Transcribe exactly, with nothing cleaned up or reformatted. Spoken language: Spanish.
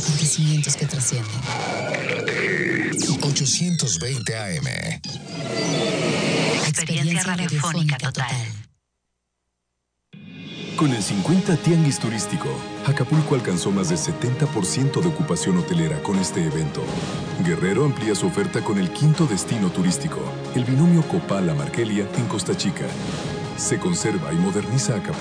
Acontecimientos que trascienden. ochocientos veinte A M. Experiencia radiofónica total. Con el cincuenta Tianguis Turístico, Acapulco alcanzó más del setenta por ciento de ocupación hotelera con este evento. Guerrero amplía su oferta con el quinto destino turístico, el binomio Copala-Markelia en Costa Chica. Se conserva y moderniza Acapulco